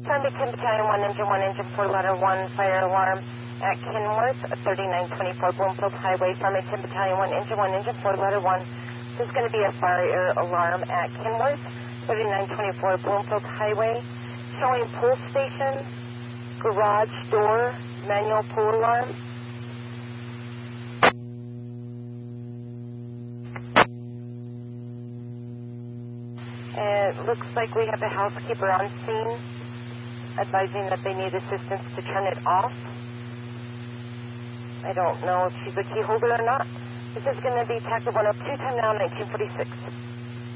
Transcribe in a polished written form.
Sunday, Kim Battalion 1, Engine 4, Letter 1, fire alarm at Kenworth, 3924 Bloomfield Highway. Farmington Battalion 1, Engine 4, Letter 1. This is going to be a fire alarm at Kenworth, 3924 Bloomfield Highway. Showing pull station, garage door, manual pull alarm. It looks like we have a housekeeper on scene advising that they need assistance to turn it off. I don't know if she's a key holder or not. This is going to be Tactical 102, time now 1946.